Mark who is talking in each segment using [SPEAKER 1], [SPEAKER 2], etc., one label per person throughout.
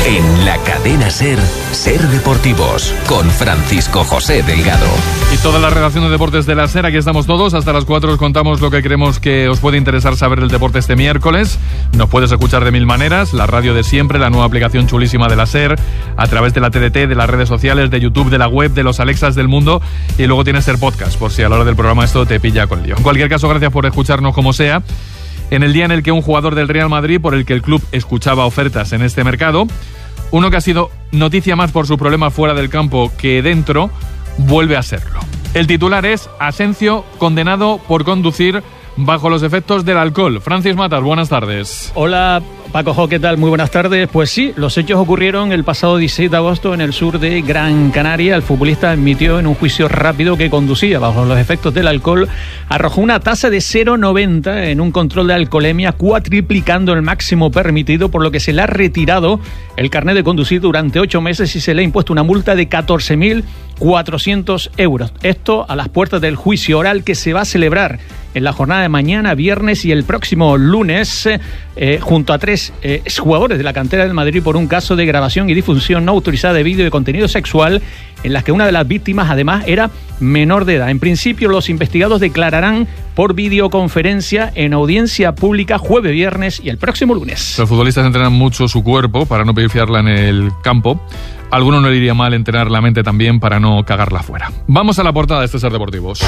[SPEAKER 1] En la cadena SER, SER Deportivos, con Francisco José Delgado.
[SPEAKER 2] Y toda la redacción de deportes de la SER, aquí estamos todos. Hasta las 4 os contamos lo que creemos que os puede interesar saber del deporte este miércoles. Nos puedes escuchar de mil maneras: la radio de siempre, la nueva aplicación chulísima de la SER, a través de la TDT, de las redes sociales, de YouTube, de la web, de los Alexas del mundo. Y luego tienes SER Podcast, por si a la hora del programa esto te pilla con lío. En cualquier caso, gracias por escucharnos como sea. En el día en el que un jugador del Real Madrid, por el que el club escuchaba ofertas en este mercado, uno que ha sido noticia más por su problema fuera del campo que dentro, vuelve a serlo. El titular es: Asensio condenado por conducir bajo los efectos del alcohol. Francis Matas, buenas tardes.
[SPEAKER 3] Hola, Paco, ¿qué tal? Muy buenas tardes. Pues sí, los hechos ocurrieron el pasado 16 de agosto en el sur de Gran Canaria. El futbolista admitió en un juicio rápido que conducía bajo los efectos del alcohol. Arrojó una tasa de 0,90 en un control de alcoholemia, cuatriplicando el máximo permitido, por lo que se le ha retirado el carnet de conducir durante 8 meses y se le ha impuesto una multa de 14.400 euros. Esto a las puertas del juicio oral que se va a celebrar en la jornada de mañana, viernes y el próximo lunes, junto a 3 exjugadores de la cantera del Madrid por un caso de grabación y difusión no autorizada de vídeo de contenido sexual, en las que una de las víctimas además era menor de edad. En principio, los investigados declararán por videoconferencia en audiencia pública jueves, viernes y el próximo lunes.
[SPEAKER 2] Los futbolistas entrenan mucho su cuerpo para no pifiarla en el campo. A alguno no le iría mal entrenar la mente también para no cagarla fuera. Vamos a la portada de este SER Deportivos,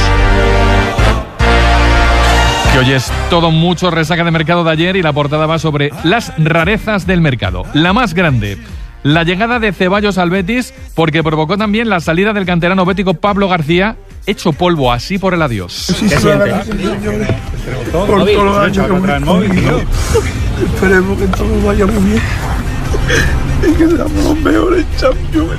[SPEAKER 2] que hoy es todo mucho resaca de mercado de ayer, y la portada va sobre las rarezas del mercado. La más grande, la llegada de Ceballos al Betis, porque provocó también la salida del canterano bético Pablo García, hecho polvo así por el adiós.
[SPEAKER 4] Sí, ¿qué siente? Por todos los años que hemos comido. Esperemos que todo vaya muy bien y que seamos los mejores champions.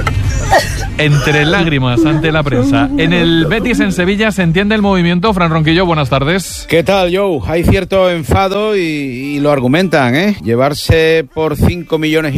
[SPEAKER 2] Entre lágrimas ante la prensa. En el Betis en Sevilla se entiende el movimiento. Fran Ronquillo, buenas tardes.
[SPEAKER 5] ¿Qué tal, Joe? Hay cierto enfado y lo argumentan, ¿eh? Llevarse por 5,5 millones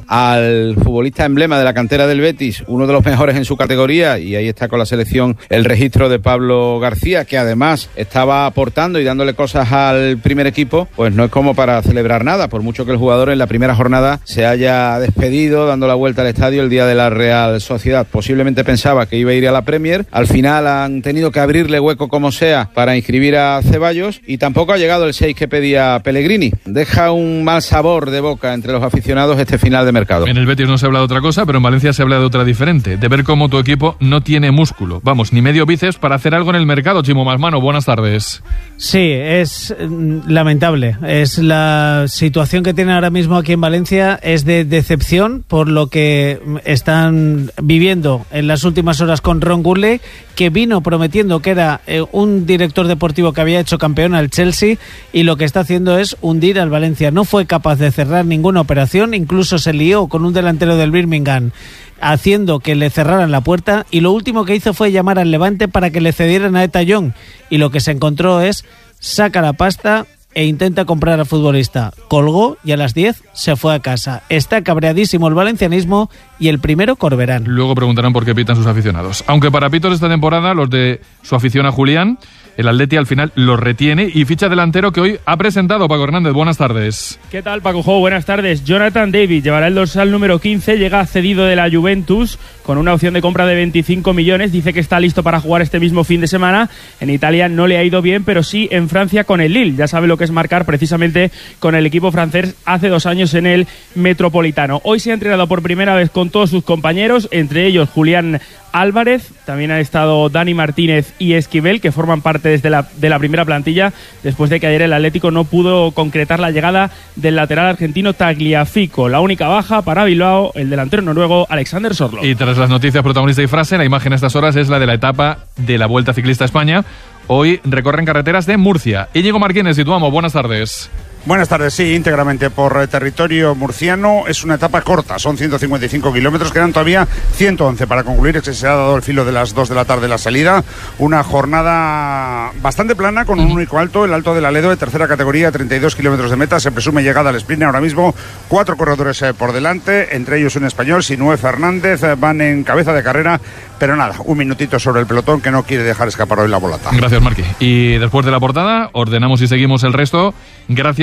[SPEAKER 5] al futbolista emblema de la cantera del Betis, uno de los mejores en su categoría, y ahí está con la selección el registro de Pablo García, que además estaba aportando y dándole cosas al primer equipo, pues no es como para celebrar nada, por mucho que el jugador en la primera jornada se haya despedido dando la vuelta al estadio el día de la Real Sociedad. Posiblemente pensaba que iba a ir a la Premier. Al final han tenido que abrirle hueco como sea para inscribir a Ceballos, y tampoco ha llegado el 6 que pedía Pellegrini. Deja un mal sabor de boca entre los aficionados este final de mercado.
[SPEAKER 2] En el Betis no se habla de otra cosa, pero en Valencia se habla de otra diferente, de ver cómo tu equipo no tiene músculo, vamos, ni medio bíceps para hacer algo en el mercado. Chimo Masmano, buenas tardes.
[SPEAKER 6] Sí, es lamentable. Es la situación que tienen ahora mismo aquí en Valencia, es de decepción por lo que están viviendo en las últimas horas con Ron Gurley, que vino prometiendo que era un director deportivo que había hecho campeón al Chelsea, y lo que está haciendo es hundir al Valencia. No fue capaz de cerrar ninguna operación, incluso se lió con un delantero del Birmingham haciendo que le cerraran la puerta, y lo último que hizo fue llamar al Levante para que le cedieran a Eta Young, y lo que se encontró es: saca la pasta e intenta comprar al futbolista. Colgó y a las 10 se fue a casa. Está cabreadísimo el valencianismo, y el primero Corberán.
[SPEAKER 2] Luego preguntarán por qué pitan sus aficionados. Aunque para pitos esta temporada, los de su afición a Julián, el Atleti al final los retiene y ficha delantero que hoy ha presentado Paco Hernández. Buenas tardes.
[SPEAKER 7] ¿Qué tal, Paco? Buenas tardes. Jonathan David llevará el dorsal número 15, llega cedido de la Juventus con una opción de compra de 25 millones. Dice que está listo para jugar este mismo fin de semana. En Italia no le ha ido bien, pero sí en Francia con el Lille. Ya sabe lo que es marcar precisamente con el equipo francés hace 2 años en el Metropolitano. Hoy se ha entrenado por primera vez con todos sus compañeros, entre ellos Julián Álvarez, también han estado Dani Martínez y Esquivel, que forman parte de la primera plantilla, después de que ayer el Atlético no pudo concretar la llegada del lateral argentino Tagliafico. La única baja para Bilbao, el delantero noruego Alexander Sorloth.
[SPEAKER 2] Y tras las noticias protagonista y frase, la imagen a estas horas es la de la etapa de la Vuelta Ciclista a España. Hoy recorren carreteras de Murcia. Íñigo Martínez, situamos, buenas tardes.
[SPEAKER 8] Buenas tardes, sí, íntegramente por territorio murciano. Es una etapa corta, son 155 kilómetros, quedan todavía 111 para concluir. Se ha dado el filo de las 2 de la tarde la salida. Una jornada bastante plana con un único alto, el Alto del Aledo, de tercera categoría, 32 kilómetros de meta. Se presume llegada al sprint ahora mismo. 4 corredores por delante, entre ellos un español, Sinué Fernández, van en cabeza de carrera. Pero nada, un minutito sobre el pelotón que no quiere dejar escapar hoy la volata.
[SPEAKER 2] Gracias, Marqui. Y después de la portada, ordenamos y seguimos el resto. Gracias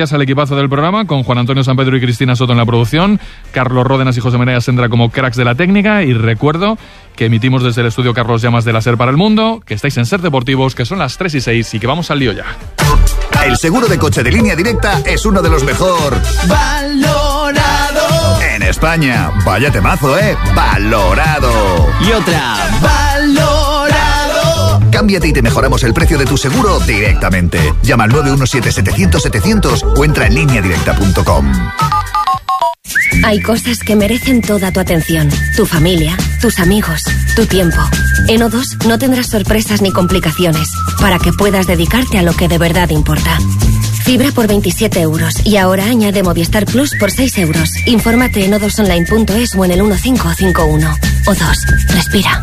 [SPEAKER 2] días al equipazo del programa, con Juan Antonio San Pedro y Cristina Soto en la producción, Carlos Ródenas y José María Sendra como cracks de la técnica, y recuerdo que emitimos desde el estudio Carlos Llamas de la SER para el mundo, que estáis en SER Deportivos, que son las 3:06 y que vamos al lío ya.
[SPEAKER 9] El seguro de coche de Línea Directa es uno de los mejor valorado en España. Vaya temazo, valorado.
[SPEAKER 10] Y otra, valorado.
[SPEAKER 9] Cámbiate y te mejoramos el precio de tu seguro directamente. Llama al 917-700-700 o entra en lineadirecta.com.
[SPEAKER 11] Hay cosas que merecen toda tu atención. Tu familia, tus amigos, tu tiempo. En O2 no tendrás sorpresas ni complicaciones para que puedas dedicarte a lo que de verdad importa. Fibra por 27 euros y ahora añade Movistar Plus por 6 euros. Infórmate en o2online.es o en el 1551. O2, respira.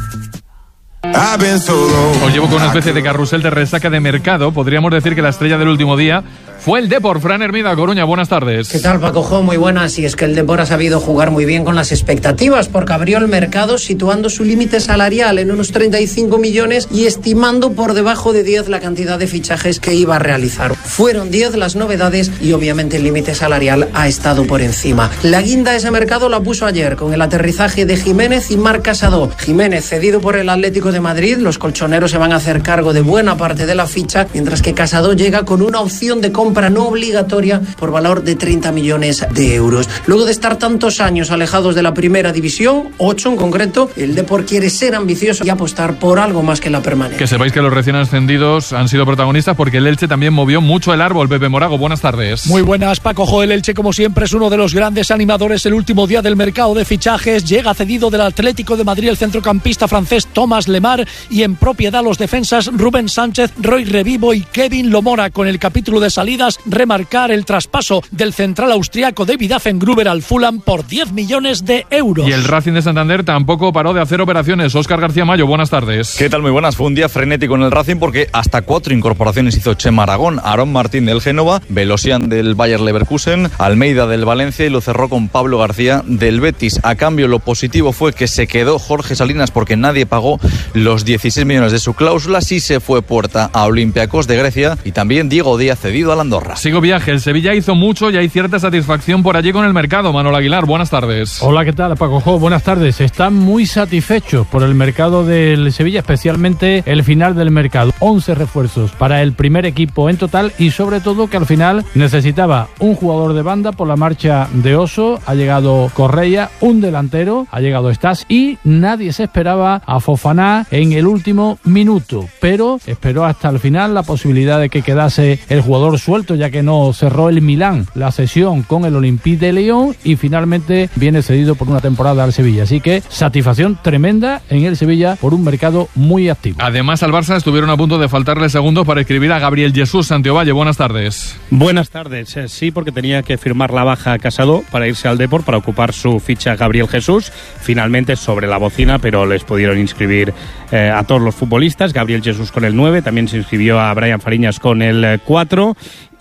[SPEAKER 2] Os llevo con una especie de carrusel de resaca de mercado. Podríamos decir que la estrella del último día fue el Depor. Fran Hermida, Coruña, buenas tardes.
[SPEAKER 12] ¿Qué tal, Paco? Muy buenas. Y es que el Depor ha sabido jugar muy bien con las expectativas, porque abrió el mercado situando su límite salarial en unos 35 millones y estimando por debajo de 10 la cantidad de fichajes que iba a realizar. Fueron 10 las novedades y obviamente el límite salarial ha estado por encima. La guinda de ese mercado la puso ayer con el aterrizaje de Jiménez y Marc Casado. Jiménez cedido por el Atlético de Madrid, los colchoneros se van a hacer cargo de buena parte de la ficha, mientras que Casado llega con una opción de compra no obligatoria por valor de 30 millones de euros. Luego de estar tantos años alejados de la primera división, 8 en concreto, el Depor quiere ser ambicioso y apostar por algo más que la permanencia.
[SPEAKER 2] Que sepáis que los recién ascendidos han sido protagonistas porque el Elche también movió mucho el árbol. Pepe Morago, buenas tardes.
[SPEAKER 13] Muy buenas, Paco. El Elche, como siempre, es uno de los grandes animadores. El último día del mercado de fichajes llega cedido del Atlético de Madrid el centrocampista francés Thomas Lemar, y en propiedad los defensas Rubén Sánchez, Roy Revivo y Kevin Lomora. Con el capítulo de salidas, remarcar el traspaso del central austriaco David Affengruber al Fulham por 10 millones de euros.
[SPEAKER 2] Y el Racing de Santander tampoco paró de hacer operaciones. Óscar García Mayo, buenas tardes.
[SPEAKER 14] ¿Qué tal? Muy buenas. Fue un día frenético en el Racing porque hasta 4 incorporaciones hizo Chema Aragón, Aarón Martín del Génova, Belosian del Bayer Leverkusen, Almeida del Valencia, y lo cerró con Pablo García del Betis. A cambio, lo positivo fue que se quedó Jorge Salinas porque nadie pagó los 16 millones de su cláusula. Sí se fue Puerta a Olympiacos de Grecia, y también Diego Díaz cedido al Andorra.
[SPEAKER 2] Sigo viaje. El Sevilla hizo mucho y hay cierta satisfacción por allí con el mercado. Manuel Aguilar, buenas tardes.
[SPEAKER 15] Hola, ¿qué tal, Paco? Buenas tardes. Están muy satisfechos por el mercado del Sevilla, especialmente el final del mercado. 11 refuerzos para el primer equipo en total, y sobre todo que al final necesitaba un jugador de banda por la marcha de Oso. Ha llegado Correia, un delantero, ha llegado Stas, y nadie se esperaba a Fofana en el último minuto, pero esperó hasta el final la posibilidad de que quedase el jugador suelto, ya que no cerró el Milán la sesión con el Olympique de Lyon, y finalmente viene cedido por una temporada al Sevilla. Así que satisfacción tremenda en el Sevilla por un mercado muy activo.
[SPEAKER 2] Además, al Barça estuvieron a punto de faltarle segundos para escribir a Gabriel Jesús. Santiovalle, buenas tardes.
[SPEAKER 16] Buenas tardes. Sí, porque tenía que firmar la baja a Casado para irse al Depor para ocupar su ficha Gabriel Jesús. Finalmente sobre la bocina, pero les pudieron inscribir a todos los futbolistas. Gabriel Jesús con el 9, también se inscribió a Brian Fariñas con el 4,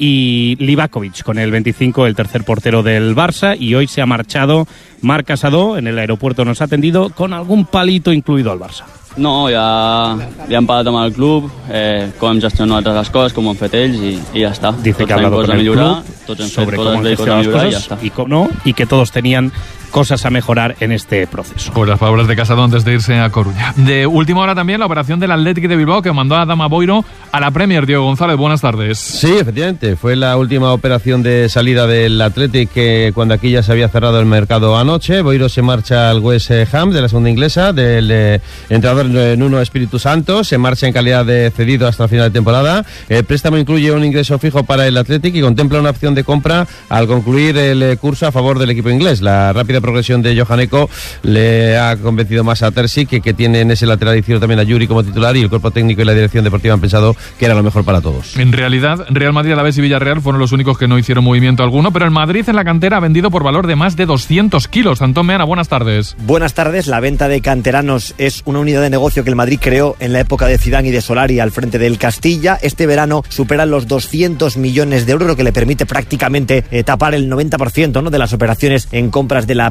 [SPEAKER 16] y Livakovic con el 25, el tercer portero del Barça. Y hoy se ha marchado Marc Casado. En el aeropuerto nos ha atendido con algun palito incluido al Barça.
[SPEAKER 17] No, ja hem parlat amb el club, com hem gestionat les coses, com ho han fet ells, i ja està.
[SPEAKER 16] Dice que ha hablado con el club sobre cómo han gestionado las cosas y cómo no, y que todos tenían cosas a mejorar en este proceso.
[SPEAKER 2] Pues las palabras de Casado antes de irse a Coruña. De última hora también la operación del Athletic de Bilbao, que mandó a Adama Boiro a la Premier. Diego González, buenas tardes.
[SPEAKER 18] Sí, efectivamente, fue la última operación de salida del Athletic, cuando aquí ya se había cerrado el mercado anoche. Boiro se marcha al West Ham de la segunda inglesa, del entrenador Nuno Espíritu Santo. Se marcha en calidad de cedido hasta el final de temporada. El préstamo incluye un ingreso fijo para el Athletic y contempla una opción de compra al concluir el curso a favor del equipo inglés. La rápida progresión de Johan Eko le ha convencido más a Terzic, que tiene en ese lateral izquierdo también a Yuri como titular, y el cuerpo técnico y la dirección deportiva han pensado que era lo mejor para todos.
[SPEAKER 2] En realidad, Real Madrid, Alavés y Villarreal fueron los únicos que no hicieron movimiento alguno, pero el Madrid en la cantera ha vendido por valor de más de 200 kilos. Antón Meana, buenas tardes.
[SPEAKER 19] Buenas tardes. La venta de canteranos es una unidad de negocio que el Madrid creó en la época de Zidane y de Solari al frente del Castilla. Este verano superan los 200 millones de euros, lo que le permite prácticamente tapar el 90%, ¿no?, de las operaciones en compras de la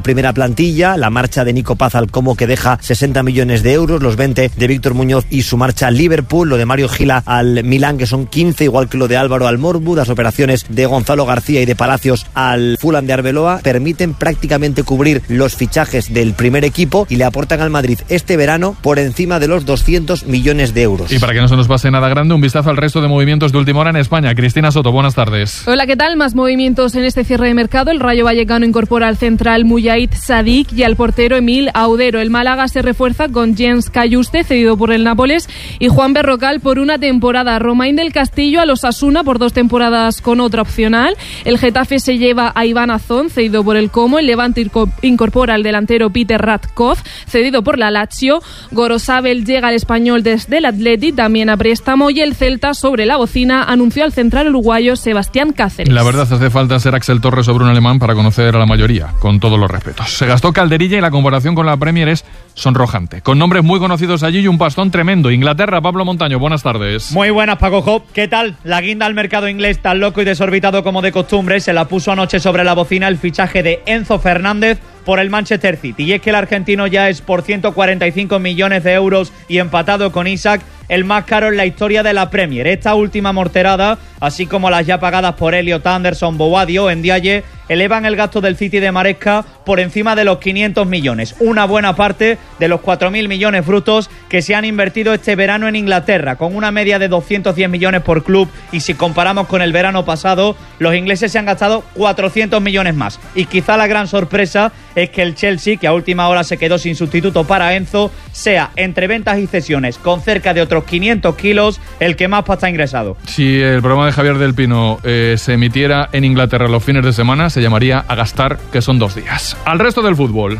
[SPEAKER 19] la primera plantilla, la marcha de Nico Paz al Como, que deja 60 millones de euros, los 20 de Víctor Muñoz y su marcha al Liverpool, lo de Mario Gila al Milán, que son 15, igual que lo de Álvaro al Morbu, las operaciones de Gonzalo García y de Palacios al Fulham de Arbeloa, permiten prácticamente cubrir los fichajes del primer equipo y le aportan al Madrid este verano por encima de los 200 millones de euros.
[SPEAKER 2] Y para que no se nos pase nada grande, un vistazo al resto de movimientos de última hora en España. Cristina Soto, buenas tardes.
[SPEAKER 10] Hola, ¿qué tal? Más movimientos en este cierre de mercado. El Rayo Vallecano incorpora al central Mujahid Sadik y al portero Emil Audero. El Málaga se refuerza con Jens Cayuste, cedido por el Nápoles, y Juan Berrocal por una temporada. Romain del Castillo a los Osasuna por 2 temporadas con otra opcional. El Getafe se lleva a Iván Azón, cedido por el Como. El Levante incorpora al delantero Peter Radkov, cedido por la Lazio. Gorosabel llega al Español desde el Atleti, también a préstamo. Y el Celta, sobre la bocina, anunció al central uruguayo Sebastián Cáceres.
[SPEAKER 2] La verdad, hace falta ser Axel Torres sobre un alemán para conocer a la mayoría, con todos los respetos. Se gastó calderilla y la comparación con la Premier es sonrojante. Con nombres muy conocidos allí y un pastón tremendo. Inglaterra, Pablo Montaño, buenas tardes.
[SPEAKER 20] Muy buenas, Paco Job. ¿Qué tal? La guinda al mercado inglés, tan loco y desorbitado como de costumbre, se la puso anoche sobre la bocina el fichaje de Enzo Fernández por el Manchester City. Y es que el argentino ya es, por 145 millones de euros y empatado con Isak, el más caro en la historia de la Premier. Esta última morterada, así como las ya pagadas por Elliot Anderson, Boadio, Ndiaye, elevan el gasto del City de Maresca por encima de los 500 millones. Una buena parte de los 4.000 millones brutos que se han invertido este verano en Inglaterra, con una media de 210 millones por club. Y si comparamos con el verano pasado, los ingleses se han gastado 400 millones más. Y quizá la gran sorpresa es que el Chelsea, que a última hora se quedó sin sustituto para Enzo, sea, entre ventas y cesiones, con cerca de otros 500 kilos, el que más pasta ha ingresado.
[SPEAKER 2] Si el programa de Javier del Pino se emitiera en Inglaterra los fines de semana, se llamaría A Gastar, que son 2 días. Al resto del fútbol,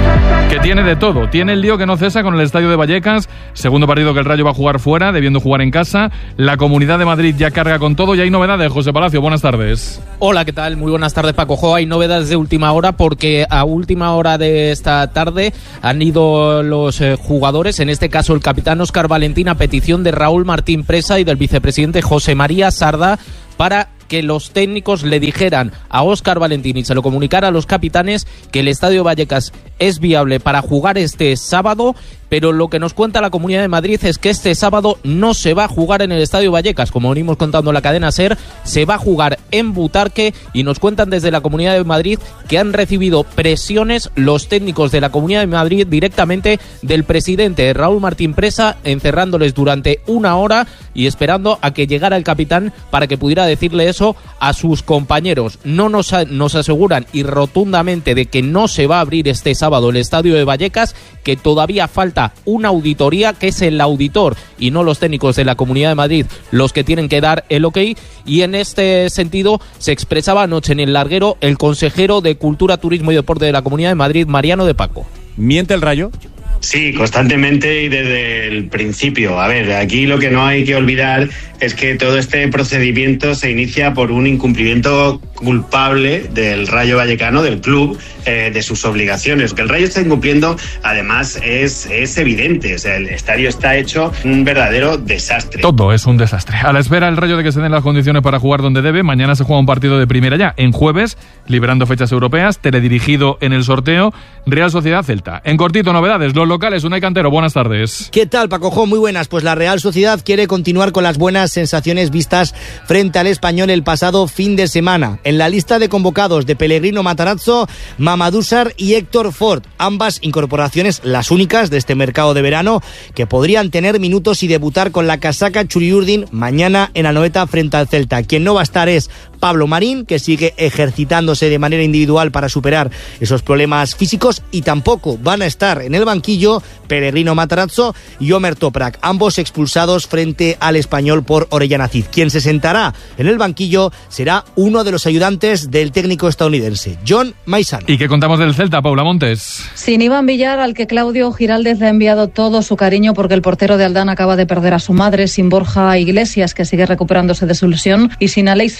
[SPEAKER 2] que tiene de todo. Tiene el lío que no cesa con el estadio de Vallecas, segundo partido que el Rayo va a jugar fuera, debiendo jugar en casa. La Comunidad de Madrid ya carga con todo y hay novedades. José Palacio, buenas tardes.
[SPEAKER 21] Hola, ¿qué tal? Muy buenas tardes, Paco Jo. Hay novedades de última hora porque a última hora de esta tarde han ido los jugadores, en este caso el capitán Óscar Valentín, a petición de Raúl Martín Presa y del vicepresidente José María Sarda, para que los técnicos le dijeran a Óscar Valentín y se lo comunicara a los capitanes que el Estadio Vallecas es viable para jugar este sábado. Pero lo que nos cuenta la Comunidad de Madrid es que este sábado no se va a jugar en el Estadio Vallecas, como venimos contando en la cadena SER, se va a jugar en Butarque, y nos cuentan desde la Comunidad de Madrid que han recibido presiones los técnicos de la Comunidad de Madrid directamente del presidente Raúl Martín Presa, encerrándoles durante 1 hora y esperando a que llegara el capitán para que pudiera decirle eso a sus compañeros. No nos aseguran y rotundamente de que no se va a abrir este sábado el Estadio de Vallecas, que todavía falta una auditoría, que es el auditor y no los técnicos de la Comunidad de Madrid los que tienen que dar el ok. Y en este sentido se expresaba anoche en el larguero el consejero de Cultura, Turismo y Deporte de la Comunidad de Madrid, Mariano de Paco.
[SPEAKER 22] ¿Miente el Rayo?
[SPEAKER 23] Sí, constantemente y desde el principio. A ver, aquí lo que no hay que olvidar es que todo este procedimiento se inicia por un incumplimiento culpable del Rayo Vallecano, del club, de sus obligaciones. Que el Rayo está incumpliendo, además, es evidente. O sea, el estadio está hecho un verdadero desastre.
[SPEAKER 2] Todo es un desastre. A la espera el Rayo de que se den las condiciones para jugar donde debe, mañana se juega un partido de primera ya, en jueves, liberando fechas europeas, teledirigido en el sorteo, Real Sociedad Celta. En cortito, novedades, los locales, Unai Cantero, buenas tardes.
[SPEAKER 24] ¿Qué tal, Paco Jo? Muy buenas. Pues la Real Sociedad quiere continuar con las buenas sensaciones vistas frente al Español el pasado fin de semana. En la lista de convocados de Pellegrino Matarazzo, Mamadou Sarr y Héctor Ford, ambas incorporaciones, las únicas de este mercado de verano, que podrían tener minutos y debutar con la casaca Churiurdin mañana en Anoeta frente al Celta. Quien no va a estar es Pablo Marín, que sigue ejercitándose de manera individual para superar esos problemas físicos, y tampoco van a estar en el banquillo Pellegrino Matarazzo y Omer Toprak, ambos expulsados frente al Español por Orellana Cid. Quien se sentará en el banquillo será uno de los ayudantes del técnico estadounidense, John Maizano.
[SPEAKER 2] ¿Y qué contamos del Celta, Paula Montes?
[SPEAKER 25] Sin Iván Villar, al que Claudio Giraldez le ha enviado todo su cariño porque el portero de Aldán acaba de perder a su madre, sin Borja Iglesias, que sigue recuperándose de su lesión, y sin Aleix Febas,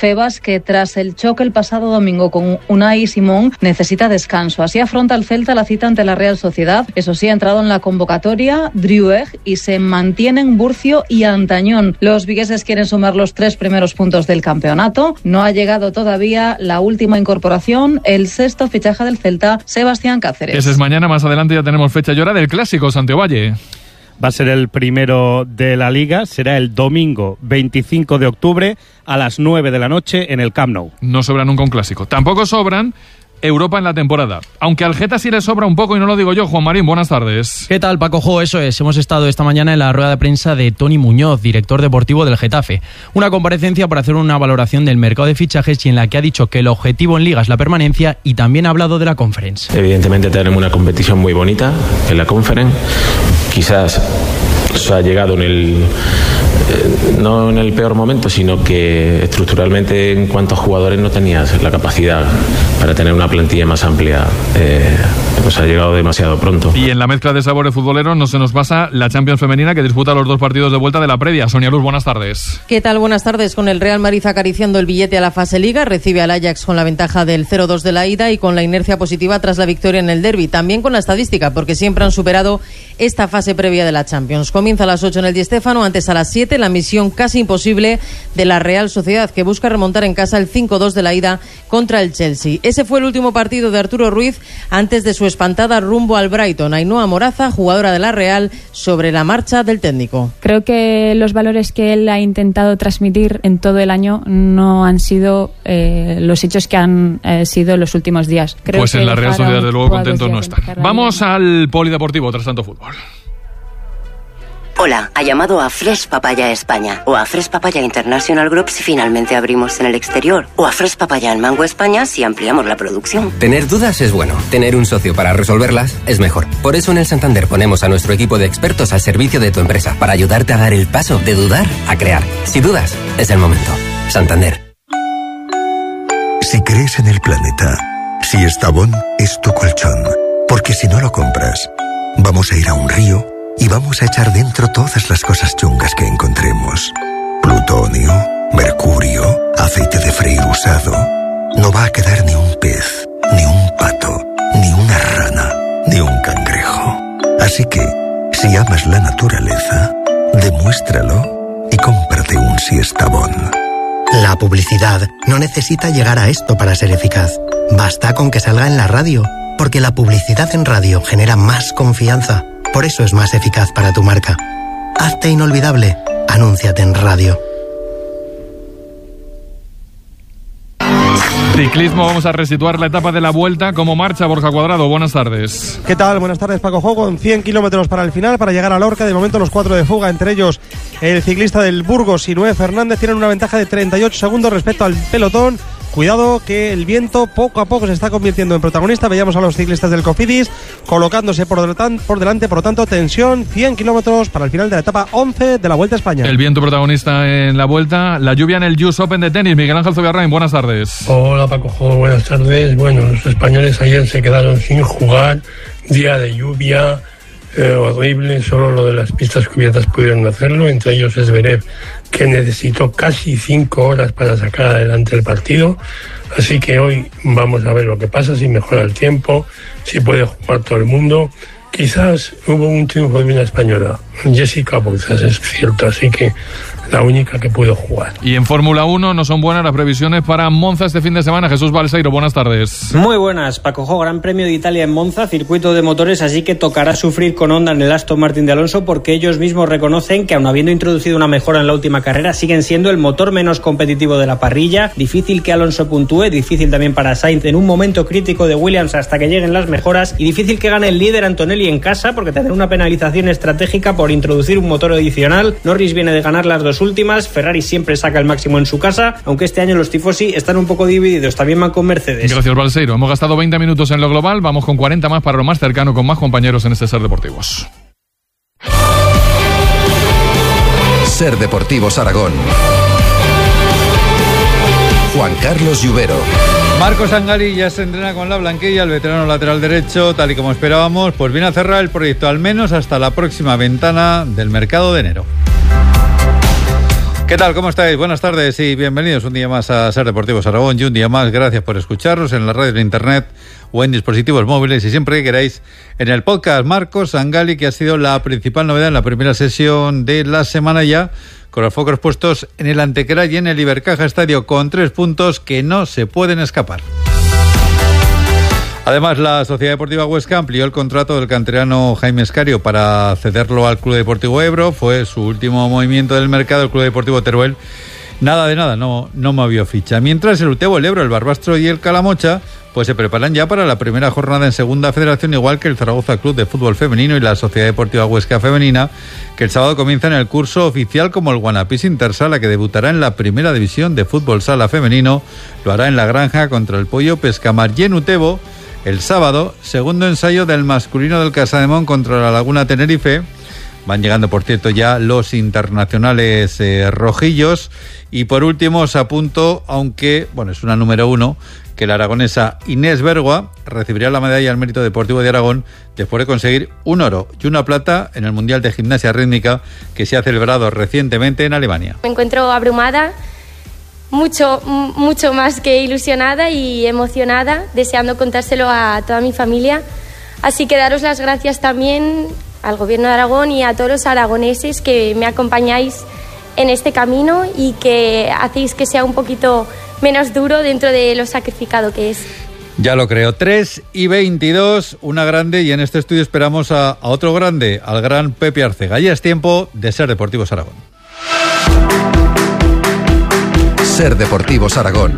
[SPEAKER 25] que tras el choque el pasado domingo con Unai Simón necesita descanso. Así afronta el Celta la cita ante la Real Sociedad. Eso sí, ha entrado en la convocatoria Driouech y se mantienen Burcio y Antañón. Los vigueses quieren sumar los 3 primeros puntos del campeonato. No ha llegado todavía la última incorporación, el sexto fichaje del Celta, Sebastián Cáceres.
[SPEAKER 2] Ese es mañana, más adelante ya tenemos fecha y hora del clásico Santiago Valle.
[SPEAKER 16] Va a ser el primero de la Liga, será el domingo 25 de octubre a las 9 de la noche en el Camp Nou.
[SPEAKER 2] No sobra nunca un clásico. Tampoco sobran Europa en la temporada. Aunque al Geta sí le sobra un poco y no lo digo yo. Juan Marín, buenas tardes.
[SPEAKER 1] ¿Qué tal, Paco Jo? Eso es. Hemos estado esta mañana en la rueda de prensa de Toni Muñoz, director deportivo del Getafe. Una comparecencia para hacer una valoración del mercado de fichajes y en la que ha dicho que el objetivo en Liga es la permanencia y también ha hablado de la Conference.
[SPEAKER 3] Evidentemente tenemos una competición muy bonita en la Conference. Quizás se ha llegado no en el peor momento, sino que estructuralmente en cuanto a jugadores no tenías la capacidad para tener una plantilla más amplia. Pues ha llegado demasiado pronto.
[SPEAKER 2] Y en la mezcla de sabores futboleros no se nos pasa la Champions femenina, que disputa los 2 partidos de vuelta de la previa. Sonia Luz, buenas tardes.
[SPEAKER 4] ¿Qué tal? Buenas tardes. Con el Real Madrid acariciando el billete a la fase Liga, recibe al Ajax con la ventaja del 0-2 de la ida y con la inercia positiva tras la victoria en el derbi. También con la estadística, porque siempre han superado esta fase previa de la Champions. Comienza a las 8 en el Di Stéfano, antes a las 7 la misión casi imposible de la Real Sociedad, que busca remontar en casa el 5-2 de la ida contra el Chelsea. Ese fue el último partido de Arturo Ruiz antes de su espantada rumbo al Brighton. Ainhoa Moraza, jugadora de la Real, sobre la marcha del técnico.
[SPEAKER 5] Creo que los valores que él ha intentado transmitir en todo el año no han sido los hechos que han sido los últimos días. Creo
[SPEAKER 2] pues
[SPEAKER 5] que
[SPEAKER 2] en la Real Sociedad, de luego, contentos no están. Vamos al polideportivo tras tanto fútbol.
[SPEAKER 22] Hola, ha llamado a Fresh Papaya España o a Fresh Papaya International Group si finalmente abrimos en el exterior o a Fresh Papaya en Mango España si ampliamos la producción.
[SPEAKER 26] Tener dudas es bueno, tener un socio para resolverlas es mejor. Por eso en el Santander ponemos a nuestro equipo de expertos al servicio de tu empresa para ayudarte a dar el paso de dudar a crear. Si dudas, es el momento. Santander.
[SPEAKER 27] Si crees en el planeta, si Estavón es tu colchón, porque si no lo compras, vamos a ir a un río y vamos a echar dentro todas las cosas chungas que encontremos. Plutonio, mercurio, aceite de freír usado. No va a quedar ni un pez, ni un pato, ni una rana, ni un cangrejo. Así que, si amas la naturaleza, demuéstralo y cómprate un Siestabón.
[SPEAKER 28] La publicidad no necesita llegar a esto para ser eficaz. Basta con que salga en la radio, porque la publicidad en radio genera más confianza. Por eso es más eficaz para tu marca. Hazte inolvidable. Anúnciate en radio.
[SPEAKER 2] Ciclismo, vamos a resituar la etapa de la vuelta. ¿Cómo marcha Borja Cuadrado? Buenas tardes.
[SPEAKER 29] ¿Qué tal? Buenas tardes, Paco Jo. Con 100 kilómetros para el final, para llegar a Lorca. De momento los 4 de fuga, entre ellos el ciclista del Burgos, Sinué Fernández, tienen una ventaja de 38 segundos respecto al pelotón. Cuidado que el viento poco a poco se está convirtiendo en protagonista. Veíamos a los ciclistas del Cofidis colocándose por delante, por lo tanto, tensión, 100 kilómetros para el final de la etapa 11 de la Vuelta a España.
[SPEAKER 2] El viento protagonista en la Vuelta, la lluvia en el US Open de tenis. Miguel Ángel Zubiarrain, buenas tardes.
[SPEAKER 30] Hola Paco Jo, buenas tardes. Bueno, los españoles ayer se quedaron sin jugar, día de lluvia, horrible, solo lo de las pistas cubiertas pudieron hacerlo, entre ellos Zverev, que necesitó casi 5 horas para sacar adelante el partido, así que hoy vamos a ver lo que pasa, si mejora el tiempo, si puede jugar todo el mundo. Quizás hubo un triunfo de una española, Jessica Bouzas, es cierto, así que la única que pudo jugar.
[SPEAKER 2] Y en Fórmula 1 no son buenas las previsiones para Monza este fin de semana. Jesús Balseiro, buenas tardes.
[SPEAKER 31] Muy buenas, Paco Jo. Gran Premio de Italia en Monza, circuito de motores, así que tocará sufrir con Honda en el Aston Martin de Alonso, porque ellos mismos reconocen que, aun habiendo introducido una mejora en la última carrera, siguen siendo el motor menos competitivo de la parrilla. Difícil que Alonso puntúe, difícil también para Sainz en un momento crítico de Williams hasta que lleguen las mejoras, y difícil que gane el líder Antonelli en casa, porque tendrá una penalización estratégica por introducir un motor adicional. Norris viene de ganar las dos últimas, Ferrari siempre saca el máximo en su casa, aunque este año los tifosi están un poco divididos, también van con Mercedes.
[SPEAKER 2] Gracias, Balseiro. Hemos gastado 20 minutos en lo global, vamos con 40 más para lo más cercano, con más compañeros en este Ser Deportivos.
[SPEAKER 9] Ser Deportivos Aragón. Juan Carlos Lluvero.
[SPEAKER 32] Marcos Angari ya se entrena con la blanquilla, el veterano lateral derecho, tal y como esperábamos, pues viene a cerrar el proyecto al menos hasta la próxima ventana del mercado de enero. ¿Qué tal? ¿Cómo estáis? Buenas tardes y bienvenidos un día más a Ser Deportivos Aragón y un día más gracias por escucharnos en la radio, en internet o en dispositivos móviles y siempre que queráis en el podcast. Marcos Sangali, que ha sido la principal novedad en la primera sesión de la semana ya, con los focos puestos en el Antequera y en el Ibercaja Estadio, con 3 puntos que no se pueden escapar. Además, la Sociedad Deportiva Huesca amplió el contrato del canterano Jaime Escario para cederlo al Club Deportivo Ebro. Fue su último movimiento del mercado. El Club Deportivo Teruel nada de nada, no movió ficha. Mientras el Utebo, el Ebro, el Barbastro y el Calamocha pues se preparan ya para la primera jornada en Segunda Federación, igual que el Zaragoza Club de Fútbol Femenino y la Sociedad Deportiva Huesca Femenina, que el sábado comienzan el curso oficial como el Guanapís Intersala, que debutará en la Primera División de Fútbol Sala Femenino. Lo hará en La Granja contra el Pollo Pescamar. Y en Utebo, el sábado, segundo ensayo del masculino del Casademón contra la Laguna Tenerife. Van llegando, por cierto, ya los internacionales rojillos. Y por último os apunto, aunque es una número 1, que la aragonesa Inés Bergua recibiría la medalla al mérito deportivo de Aragón después de conseguir un oro y una plata en el Mundial de Gimnasia Rítmica que se ha celebrado recientemente en Alemania.
[SPEAKER 6] Me encuentro abrumada, mucho más que ilusionada y emocionada, deseando contárselo a toda mi familia. Así que daros las gracias también al Gobierno de Aragón y a todos los aragoneses que me acompañáis en este camino y que hacéis que sea un poquito menos duro dentro de lo sacrificado que es.
[SPEAKER 32] Ya lo creo. 3:22, una grande, y en este estudio esperamos a otro grande, al gran Pepe Arcega. Ya es tiempo de Ser Deportivos Aragón.
[SPEAKER 9] Ser Deportivos Aragón.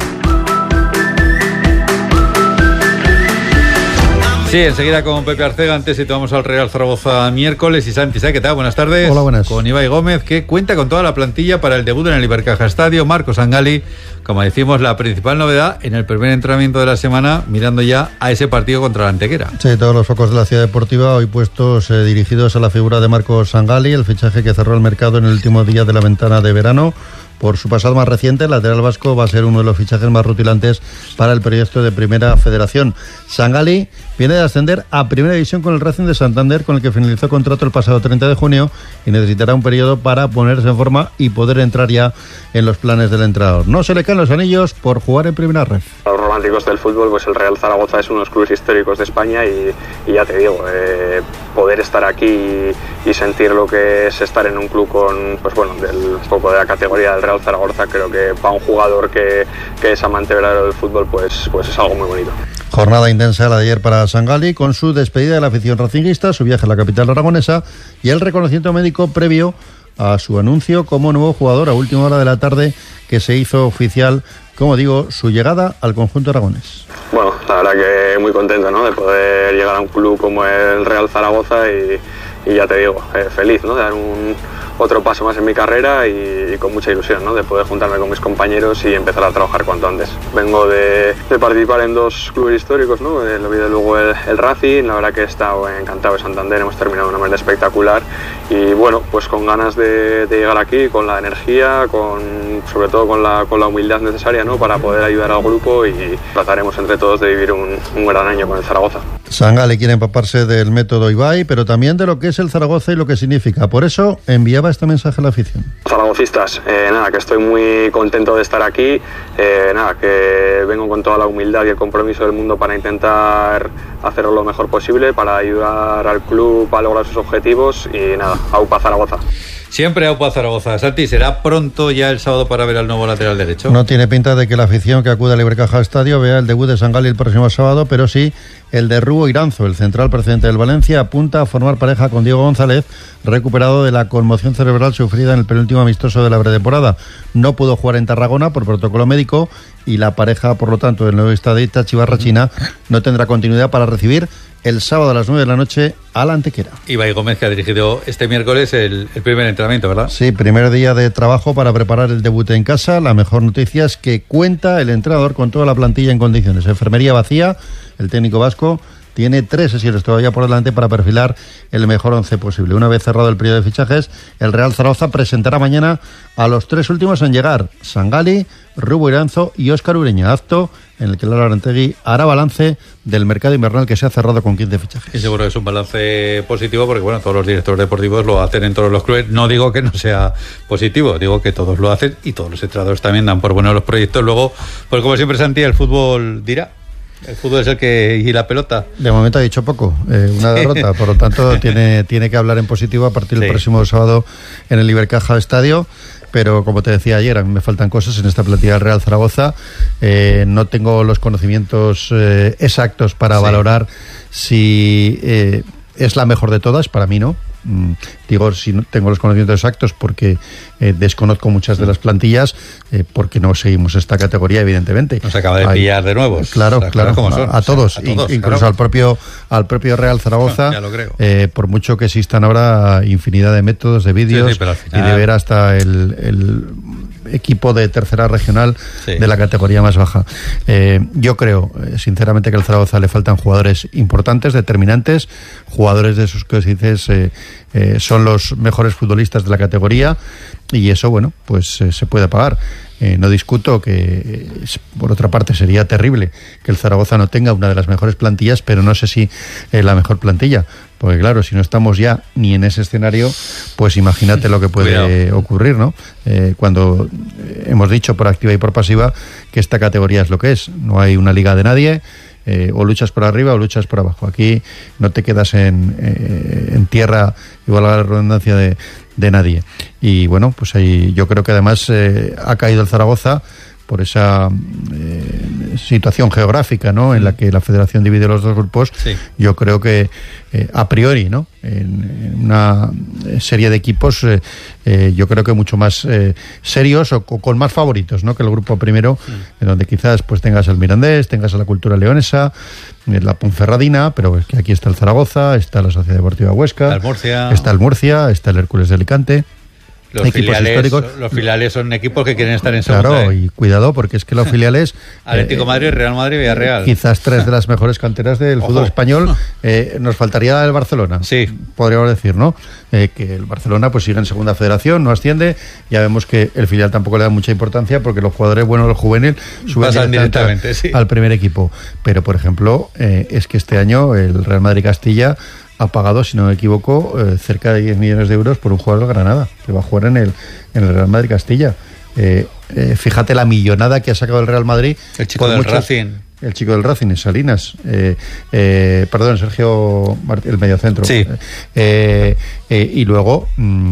[SPEAKER 32] Sí, enseguida con Pepe Arcega. Antes situamos al Real Zaragoza miércoles. Y Santi, ¿qué tal? Buenas tardes.
[SPEAKER 7] Hola, buenas.
[SPEAKER 32] Con Ibai Gómez, que cuenta con toda la plantilla para el debut en el Ibercaja Estadio. Marcos Sangali, como decimos, la principal novedad en el primer entrenamiento de la semana, mirando ya a ese partido contra la Antequera.
[SPEAKER 7] Sí, todos los focos de la Ciudad Deportiva hoy puestos dirigidos a la figura de Marcos Sangali, el fichaje que cerró el mercado en el último día de la ventana de verano. Por su pasado más reciente, el lateral vasco va a ser uno de los fichajes más rutilantes para el proyecto de Primera Federación. Sangali viene de ascender a Primera División con el Racing de Santander, con el que finalizó contrato el pasado 30 de junio y necesitará un periodo para ponerse en forma y poder entrar ya en los planes del entrenador. No se le caen los anillos por jugar en Primera Ref.
[SPEAKER 8] Los románticos del fútbol, pues el Real Zaragoza es uno de los clubes históricos de España y ya te digo, poder estar aquí y sentir lo que es estar en un club con, del poco de la categoría del Real Zaragoza, creo que para un jugador que es amante verdadero del fútbol, pues es algo muy bonito.
[SPEAKER 7] Jornada intensa la de ayer para Sangali, con su despedida de la afición racinguista, su viaje a la capital aragonesa y el reconocimiento médico previo a su anuncio como nuevo jugador a última hora de la tarde, que se hizo oficial, como digo, su llegada al conjunto aragonés.
[SPEAKER 8] Bueno, la verdad que muy contento, ¿no?, de poder llegar a un club como el Real Zaragoza y ya te digo, feliz, ¿no?, de dar otro paso más en mi carrera y con mucha ilusión, ¿no?, de poder juntarme con mis compañeros y empezar a trabajar cuanto antes. Vengo de participar en 2 clubes históricos, ¿no?, luego el Racing. La verdad que he estado encantado de Santander, hemos terminado de una manera espectacular y pues con ganas de llegar aquí, con la energía, sobre todo con la humildad necesaria, ¿no?, para poder ayudar al grupo, y trataremos entre todos de vivir un gran año con el Zaragoza.
[SPEAKER 7] Sangali quiere empaparse del método Ibai, pero también de lo que es el Zaragoza y lo que significa. Por eso enviaba este mensaje a la afición.
[SPEAKER 8] Zaragocistas, que estoy muy contento de estar aquí, que vengo con toda la humildad y el compromiso del mundo para intentar hacerlo lo mejor posible, para ayudar al club a lograr sus objetivos y AUPA Zaragoza.
[SPEAKER 32] Siempre AUPA Zaragoza. Santi, ¿será pronto ya el sábado para ver al nuevo lateral derecho?
[SPEAKER 7] No tiene pinta de que la afición que acude al Ibercaja Estadio vea el debut de Sangali el próximo sábado, pero sí el de Rubo Iranzo, el central procedente del Valencia, apunta a formar pareja con Diego González, recuperado de la conmoción cerebral sufrida en el penúltimo amistoso de la pretemporada. No pudo jugar en Tarragona por protocolo médico y la pareja, por lo tanto, del nuevo estadio Chivarrachina no tendrá continuidad para recibir el sábado a las 9 de la noche a la Antequera.
[SPEAKER 32] Ibai Gómez, que ha dirigido este miércoles el primer entrenamiento, ¿verdad?
[SPEAKER 7] Sí, primer día de trabajo para preparar el debut en casa. La mejor noticia es que cuenta el entrenador con toda la plantilla en condiciones. Enfermería vacía, el técnico vasco tiene 3 sesiones todavía por delante para perfilar el mejor 11 posible. Una vez cerrado el periodo de fichajes, el Real Zaragoza presentará mañana a los 3 últimos en llegar: Sangali, Rubo Iranzo y Óscar Ureña. Acto en el que Lara Arantegui hará balance del mercado invernal que se ha cerrado con 15 fichajes.
[SPEAKER 32] Y seguro que es un balance positivo porque, bueno, todos los directores deportivos lo hacen en todos los clubes. No digo que no sea positivo, digo que todos lo hacen y todos los entrenadores también dan por buenos los proyectos. Luego, pues como siempre, Santi, el fútbol dirá. El fútbol es el que... y la pelota.
[SPEAKER 7] De momento ha dicho poco, una derrota. Por lo tanto, tiene que hablar en positivo a partir del próximo sábado en el Ibercaja Estadio. Pero como te decía ayer, a mí me faltan cosas en esta plantilla del Real Zaragoza. No tengo los conocimientos exactos para valorar si es la mejor de todas. Para mí no. Digo, si no tengo los conocimientos exactos porque desconozco muchas de las plantillas, porque no seguimos esta categoría, evidentemente.
[SPEAKER 32] Nos acaba de pillar de nuevo.
[SPEAKER 7] Claro, a todos, incluso claro. al propio Real Zaragoza.
[SPEAKER 32] Ya lo creo.
[SPEAKER 7] Por mucho que existan ahora infinidad de métodos, de vídeos,
[SPEAKER 32] pero al final...
[SPEAKER 7] y de ver hasta el equipo de tercera regional de la categoría más baja. Yo creo, sinceramente, que al Zaragoza le faltan jugadores importantes, determinantes, jugadores de esos que dices son los mejores futbolistas de la categoría, y eso, bueno, pues se puede pagar. No discuto que, por otra parte, sería terrible que el Zaragoza no tenga una de las mejores plantillas, pero no sé si la mejor plantilla. Porque claro, si no estamos ya ni en ese escenario, pues imagínate lo que puede ocurrir, ¿no? Cuando hemos dicho por activa y por pasiva que esta categoría es lo que es. No hay una liga de nadie. O luchas por arriba o luchas por abajo. Aquí no te quedas en tierra, igual a la redundancia, de nadie. Y bueno, pues ahí yo creo que además ha caído el Zaragoza por esa situación geográfica, ¿no?, en la que la federación divide los dos grupos. Yo creo que a priori, ¿no?, en una serie de equipos yo creo que mucho más serios o con más favoritos, ¿no?, que el grupo primero, en donde quizás pues tengas el Mirandés, tengas a la Cultura Leonesa, la Ponferradina, pero es que aquí está el Zaragoza, está la Sociedad Deportiva Huesca, está el Murcia, está el Hércules de Alicante.
[SPEAKER 32] Los filiales son equipos que quieren estar en segunda.
[SPEAKER 7] Claro, y cuidado, porque es que los filiales...
[SPEAKER 32] Atlético Madrid, Real Madrid, Villarreal.
[SPEAKER 7] Quizás 3 de las mejores canteras del fútbol español. Nos faltaría el Barcelona.
[SPEAKER 32] Sí.
[SPEAKER 7] Podríamos decir, ¿no? Que el Barcelona pues sigue en segunda federación, no asciende. Ya vemos que el filial tampoco le da mucha importancia porque los jugadores buenos del juvenil suben directamente al primer equipo. Pero, por ejemplo, es que este año el Real Madrid Castilla ha pagado, si no me equivoco, cerca de 10 millones de euros por un jugador de Granada, que va a jugar en el Real Madrid Castilla. Fíjate la millonada que ha sacado el Real Madrid.
[SPEAKER 32] El chico del Racing.
[SPEAKER 7] El chico del Racing, Salinas. Perdón, Sergio el mediocentro.
[SPEAKER 32] Sí.
[SPEAKER 7] Y luego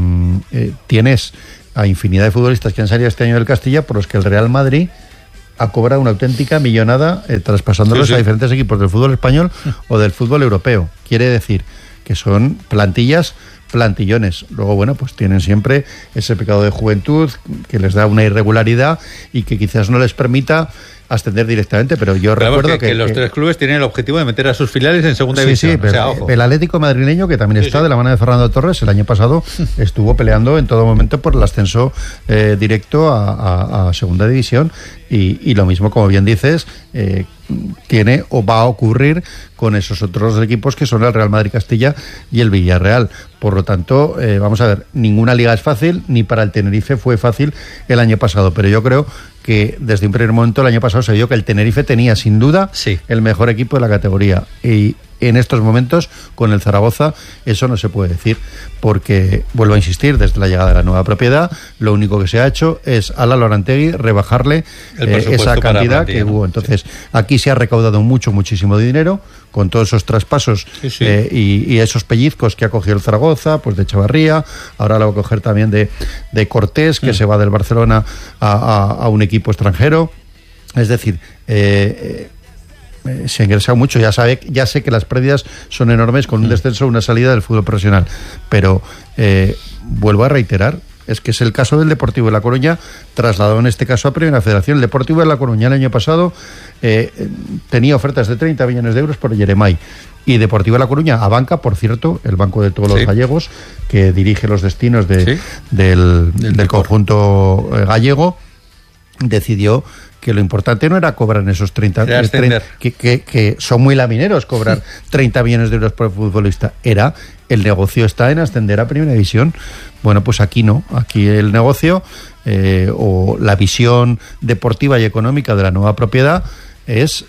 [SPEAKER 7] tienes a infinidad de futbolistas que han salido este año del Castilla, por los que el Real Madrid ha cobrado una auténtica millonada traspasándolos a diferentes equipos del fútbol español o del fútbol europeo. Quiere decir que son plantillones. Luego, bueno, pues tienen siempre ese pecado de juventud que les da una irregularidad y que quizás no les permita ascender directamente, pero yo recuerdo que
[SPEAKER 32] los 3 clubes tienen el objetivo de meter a sus filiales en segunda división.
[SPEAKER 7] Sí, pero
[SPEAKER 32] ojo.
[SPEAKER 7] El Atlético madrileño, que también está de la mano de Fernando Torres, el año pasado estuvo peleando en todo momento por el ascenso directo a segunda división, y lo mismo, como bien dices, tiene o va a ocurrir con esos otros equipos que son el Real Madrid Castilla y el Villarreal. Por lo tanto, vamos a ver, ninguna liga es fácil, ni para el Tenerife fue fácil el año pasado, pero yo creo que desde un primer momento el año pasado se vio que el Tenerife tenía sin duda el mejor equipo de la categoría, y en estos momentos con el Zaragoza eso no se puede decir, porque vuelvo a insistir, desde la llegada de la nueva propiedad lo único que se ha hecho es a Lalo Arantegui rebajarle esa cantidad que hubo. Entonces aquí se ha recaudado muchísimo dinero con todos esos traspasos y esos pellizcos que ha cogido el Zaragoza, pues de Chavarría, ahora lo va a coger también de Cortés, que se va del Barcelona a un equipo extranjero. Es decir, se ha ingresado mucho. Ya sé que las pérdidas son enormes con un descenso o una salida del fútbol profesional, pero vuelvo a reiterar, es que es el caso del Deportivo de La Coruña, trasladado en este caso a Primera Federación. El Deportivo de La Coruña el año pasado tenía ofertas de 30 millones de euros por Yeremay, y Deportivo de La Coruña, a banca, por cierto, el banco de todos los gallegos, que dirige los destinos del conjunto gallego, decidió que lo importante no era cobrar esos 30, que son muy lamineros cobrar 30 millones de euros por futbolista, era el negocio está en ascender a Primera División. Bueno, pues aquí no, aquí el negocio o la visión deportiva y económica de la nueva propiedad es,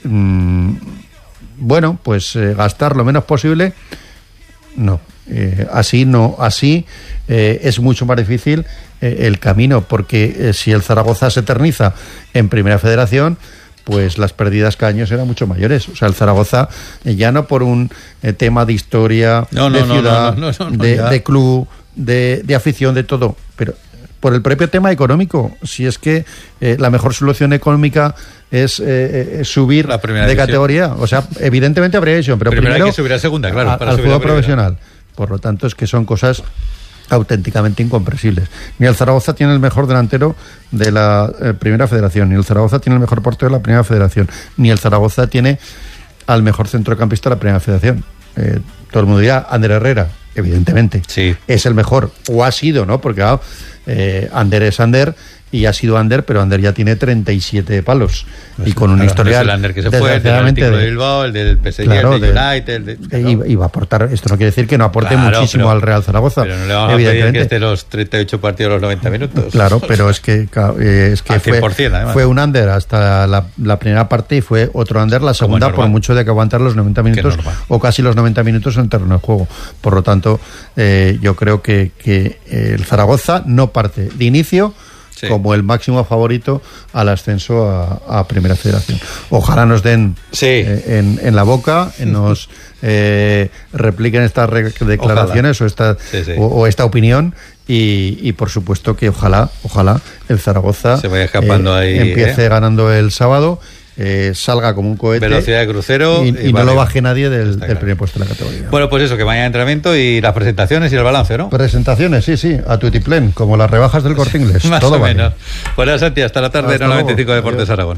[SPEAKER 7] gastar lo menos posible. No, así es mucho más difícil el camino, porque si el Zaragoza se eterniza en Primera Federación, pues las pérdidas cada año serán mucho mayores. O sea, el Zaragoza, ya no por un tema de historia, de ciudad, de club, de afición, de todo, pero por el propio tema económico. Si es que la mejor solución económica es subir de categoría. O sea, evidentemente habría división, pero primero
[SPEAKER 32] hay que subir a segunda, claro,
[SPEAKER 7] al fútbol profesional. Por lo tanto, es que son cosas auténticamente incomprensibles. Ni el Zaragoza tiene el mejor delantero de la Primera Federación, ni el Zaragoza tiene el mejor portero de la Primera Federación, ni el Zaragoza tiene al mejor centrocampista de la Primera Federación. Todo el mundo dirá, Ander Herrera, evidentemente, sí, es el mejor, o ha sido, ¿no? Porque Ander es Ander y ha sido Ander, pero Ander ya tiene 37 palos y con un historial.
[SPEAKER 32] El Ander que se fue, el del Atlético de Bilbao, el del PSG,
[SPEAKER 7] claro,
[SPEAKER 32] el del United.
[SPEAKER 7] Y va a aportar, esto no quiere decir que no aporte muchísimo al Real Zaragoza.
[SPEAKER 32] Pero no le vamos a pedir que esté los 38 partidos los 90 minutos.
[SPEAKER 7] Claro, pero es que fue un Ander hasta la primera parte y fue otro Ander la segunda, por mucho de que aguantar los 90 minutos o casi los 90 minutos en el terreno de juego. Por lo tanto, yo creo que el Zaragoza no parte de inicio como el máximo favorito al ascenso a Primera Federación. Ojalá nos den en la boca, nos repliquen estas declaraciones o esta opinión y por supuesto que ojalá el Zaragoza
[SPEAKER 32] se vaya escapando ahí,
[SPEAKER 7] empiece ganando el sábado, salga como un cohete,
[SPEAKER 32] velocidad de crucero
[SPEAKER 7] y no lo baje nadie del primer puesto de la categoría.
[SPEAKER 32] Bueno, pues eso, que mañana entrenamiento y las presentaciones y el balance, ¿no?
[SPEAKER 7] Presentaciones, sí, a tutiplén, como las rebajas del Corte Inglés.
[SPEAKER 32] Más
[SPEAKER 7] todo
[SPEAKER 32] o menos.
[SPEAKER 7] Vale.
[SPEAKER 32] Pues Santi, hasta la tarde en 95 Deportes Aragón.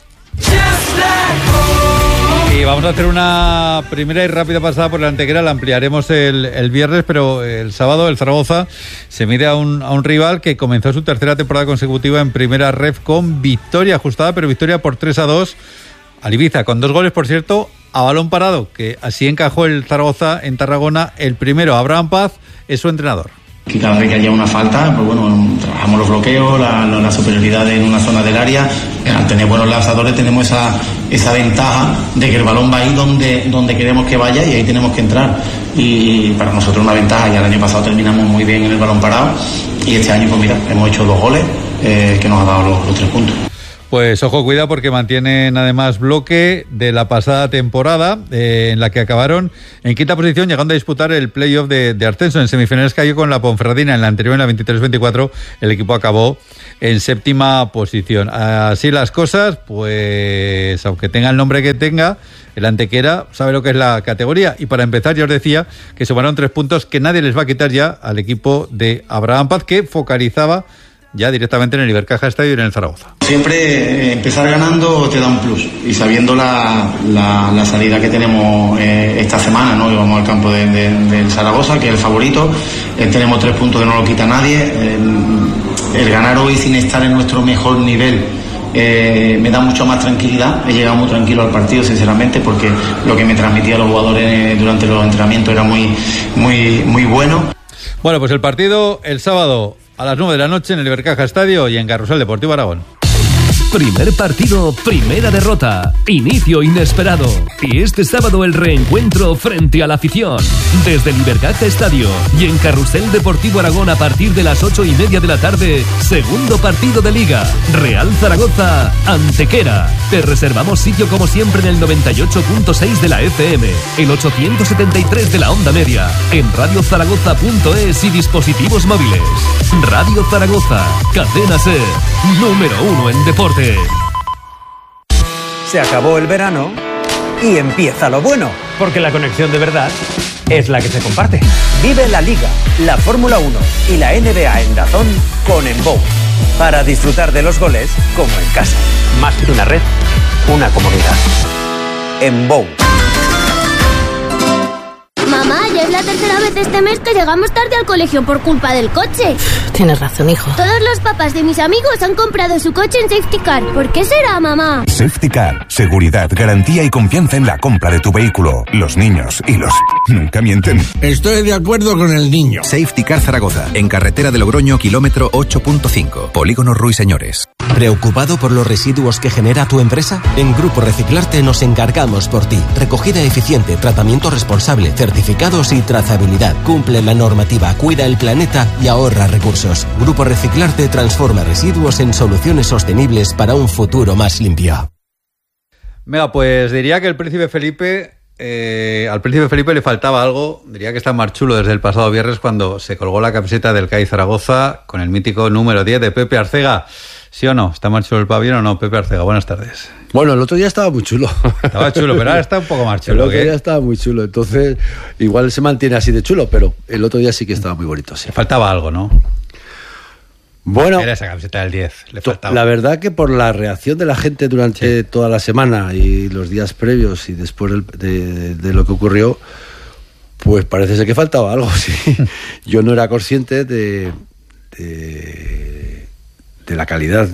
[SPEAKER 32] Y vamos a hacer una primera y rápida pasada por la Antequera, la ampliaremos el viernes, pero el sábado el Zaragoza se mide a un rival que comenzó su tercera temporada consecutiva en Primera Ref con victoria ajustada, pero victoria por 3-2 al Ibiza, con 2 goles, por cierto, a balón parado, que así encajó el Zaragoza en Tarragona. El primero, Abraham Paz, es su entrenador.
[SPEAKER 10] Que cada vez que haya una falta, pues bueno, trabajamos los bloqueos, la superioridad en una zona del área. Al tener buenos lanzadores tenemos esa ventaja de que el balón va ahí donde queremos que vaya y ahí tenemos que entrar. Y para nosotros una ventaja, ya el año pasado terminamos muy bien en el balón parado y este año pues mira, hemos hecho 2 goles que nos han dado los 3 puntos.
[SPEAKER 32] Pues ojo, cuidado, porque mantienen además bloque de la pasada temporada, en la que acabaron en quinta posición, llegando a disputar el playoff de ascenso. En semifinales cayó con la Ponferradina, en la anterior, en la 23-24, el equipo acabó en séptima posición. Así las cosas, pues aunque tenga el nombre que tenga, el Antequera sabe lo que es la categoría. Y para empezar, ya os decía que sumaron 3 puntos que nadie les va a quitar ya al equipo de Abraham Paz, que focalizaba ya directamente en el Ibercaja Estadio y en el Zaragoza.
[SPEAKER 10] Siempre empezar ganando te da un plus, y sabiendo la salida que tenemos esta semana, ¿no? Y vamos al campo del Zaragoza, que es el favorito, tenemos 3 puntos que no lo quita nadie. El ganar hoy sin estar en nuestro mejor nivel me da mucho más tranquilidad. He llegado muy tranquilo al partido, sinceramente, porque lo que me transmitían los jugadores durante los entrenamientos era muy bueno.
[SPEAKER 32] Bueno, pues el partido el sábado a las 9 de la noche en el Ibercaja Estadio y en Carrusel Deportivo Aragón.
[SPEAKER 11] Primer partido, primera derrota, inicio inesperado. Y este sábado el reencuentro frente a la afición. Desde el Ibercaja Estadio y en Carrusel Deportivo Aragón a partir de las 8:30 de la tarde, segundo partido de Liga. Real Zaragoza, Antequera. Te reservamos sitio como siempre en el 98.6 de la FM, el 873 de la onda media, en radiozaragoza.es y dispositivos móviles. Radio Zaragoza, cadena SER, número 1 en deporte.
[SPEAKER 12] Se acabó el verano y empieza lo bueno, porque la conexión de verdad es la que se comparte. Vive la Liga, la Fórmula 1 y la NBA en DAZN con Embou, para disfrutar de los goles como en casa. Más que una red, una comunidad. Embou.
[SPEAKER 13] Mamá, ya es la la tercera vez este mes que llegamos tarde al colegio por culpa del coche.
[SPEAKER 14] Tienes razón, hijo.
[SPEAKER 13] Todos los papás de mis amigos han comprado su coche en Safety Car. ¿Por qué será, mamá?
[SPEAKER 15] Safety Car. Seguridad, garantía y confianza en la compra de tu vehículo. Los niños y los... nunca mienten.
[SPEAKER 16] Estoy de acuerdo con el niño.
[SPEAKER 17] Safety Car Zaragoza. En carretera de Logroño, kilómetro 8.5. Polígono Ruiseñores.
[SPEAKER 18] ¿Preocupado por los residuos que genera tu empresa? En Grupo Reciclarte nos encargamos por ti. Recogida eficiente, tratamiento responsable, certificados y trazabilidad. Cumple la normativa, cuida el planeta y ahorra recursos. Grupo Reciclarte transforma residuos en soluciones sostenibles para un futuro más limpio.
[SPEAKER 32] Venga, pues diría que el príncipe Felipe... al príncipe Felipe le faltaba algo. Diría que está más chulo desde el pasado viernes cuando se colgó la camiseta del CAI Zaragoza con el mítico número 10 de Pepe Arcega. ¿Sí o no? ¿Está más chulo el pabellón o no? Pepe Arcega, buenas tardes.
[SPEAKER 19] Bueno, el otro día estaba muy chulo.
[SPEAKER 32] Estaba chulo, pero ahora está un poco más chulo.
[SPEAKER 19] El otro día estaba muy chulo, entonces igual se mantiene así de chulo, pero el otro día sí que estaba muy bonito. Sí.
[SPEAKER 32] Le faltaba algo, ¿no?
[SPEAKER 19] Bueno,
[SPEAKER 32] era esa camiseta del 10, le faltaba.
[SPEAKER 19] La verdad que por la reacción de la gente durante toda la semana y los días previos y después de lo que ocurrió, pues parece ser que faltaba algo, sí. Yo no era consciente de la calidad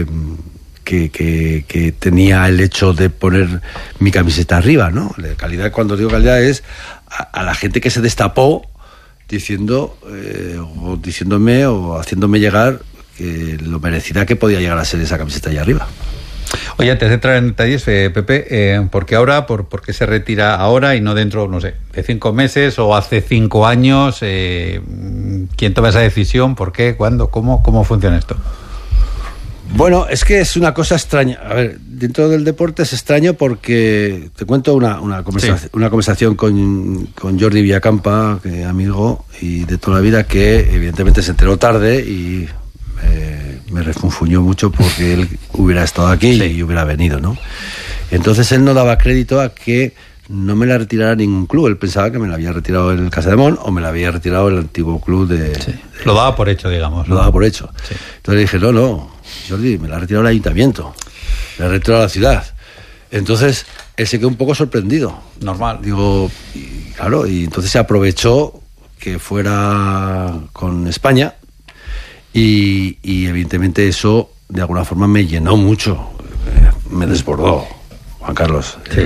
[SPEAKER 19] que tenía el hecho de poner mi camiseta arriba, ¿no? La calidad, cuando digo calidad, es a la gente que se destapó diciéndome o haciéndome llegar que lo merecida que podía llegar a ser esa camiseta allá arriba.
[SPEAKER 32] Oye, antes de entrar en detalles, Pepe, ¿por qué ahora? ¿Por qué se retira ahora y no dentro, no sé, de 5 meses o hace 5 años? ¿Quién toma esa decisión? ¿Por qué? ¿Cuándo? ¿Cómo funciona esto?
[SPEAKER 19] Bueno, es que es una cosa extraña. A ver, dentro del deporte es extraño porque te cuento una conversación con Jordi Villacampa, que amigo y de toda la vida, que evidentemente se enteró tarde y me refunfuñó mucho porque él hubiera estado aquí y hubiera venido, ¿no? Entonces él no daba crédito a que no me la retirara ningún club. Él pensaba que me la había retirado el Casademont o me la había retirado el antiguo club de...
[SPEAKER 32] Lo daba por hecho, digamos.
[SPEAKER 19] Lo daba por hecho. Sí. Entonces le dije, no, Jordi, me la ha retirado el ayuntamiento, me la ha retirado la ciudad. Entonces él se quedó un poco sorprendido.
[SPEAKER 32] Normal.
[SPEAKER 19] Digo, claro, y entonces se aprovechó que fuera con España y evidentemente eso de alguna forma me llenó mucho, me desbordó, Juan Carlos. Sí.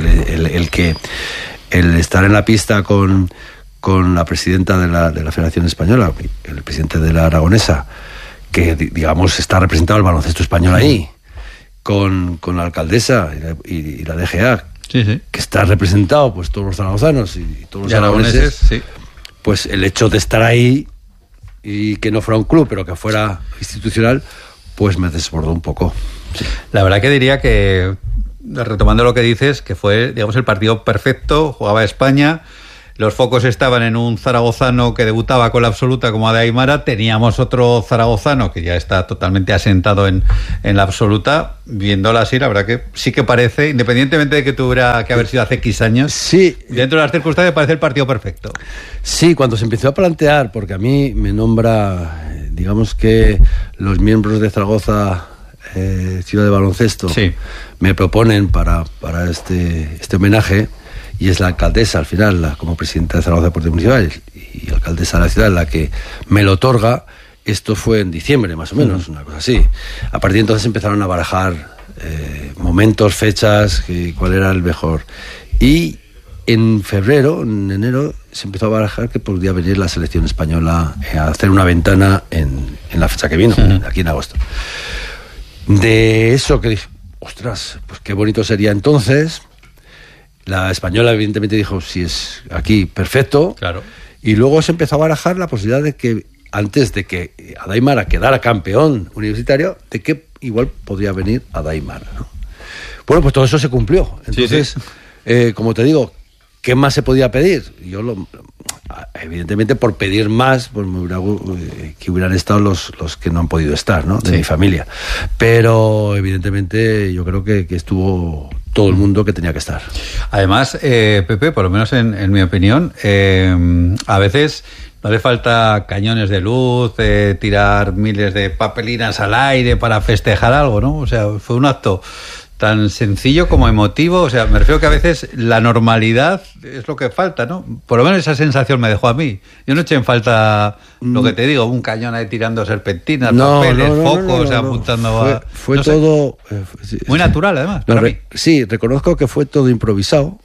[SPEAKER 19] El estar en la pista con la presidenta de la Federación Española, el presidente de la Aragonesa, que digamos está representado el baloncesto español ahí, con la alcaldesa y la DGA, que está representado pues todos los zaragozanos y todos los aragoneses, pues el hecho de estar ahí y que no fuera un club pero que fuera institucional, pues me desbordó un poco. Sí.
[SPEAKER 32] La verdad que diría que, retomando lo que dices, que fue, digamos, el partido perfecto, jugaba España, los focos estaban en un zaragozano que debutaba con la absoluta como de Aymara, teníamos otro zaragozano que ya está totalmente asentado en la absoluta, viéndola así, la verdad que sí que parece, independientemente de que tuviera que haber sido hace X años,
[SPEAKER 19] sí,
[SPEAKER 32] dentro de las circunstancias parece el partido perfecto.
[SPEAKER 19] Sí, cuando se empezó a plantear, porque a mí me nombra, digamos que los miembros de Zaragoza Ciudad de Baloncesto me proponen para este homenaje, y es la alcaldesa al final, como presidenta de Zaragoza Deportes Municipales y alcaldesa de la ciudad, la que me lo otorga. Esto fue en diciembre más o menos, una cosa así. A partir de entonces empezaron a barajar momentos, fechas, cuál era el mejor. Y en enero se empezó a barajar que podía venir la selección española a hacer una ventana en la fecha que vino, aquí en agosto. De eso que dije, ostras, pues qué bonito sería entonces. La española evidentemente dijo, si es aquí, perfecto.
[SPEAKER 32] Claro.
[SPEAKER 19] Y luego se empezó a barajar la posibilidad de que, antes de que Adaimara quedara campeón universitario, de que igual podría venir Adaimara, ¿no? Bueno, pues todo eso se cumplió. Entonces, como te digo, ¿qué más se podía pedir? Yo evidentemente por pedir más, pues me hubiera, que hubieran estado los que no han podido estar, ¿no? De mi familia. Pero evidentemente yo creo que estuvo todo el mundo que tenía que estar.
[SPEAKER 32] Además, Pepe, por lo menos en mi opinión, a veces no hace falta cañones de luz, tirar miles de papelinas al aire para festejar algo, ¿no? O sea, fue un acto tan sencillo como emotivo. O sea, me refiero que a veces la normalidad es lo que falta, ¿no? Por lo menos esa sensación me dejó a mí. Yo no eché en falta lo que te digo, un cañón ahí tirando serpentinas, papeles, focos, apuntando
[SPEAKER 19] fue todo...
[SPEAKER 32] muy natural, además, para mí.
[SPEAKER 19] Sí, reconozco que fue todo improvisado.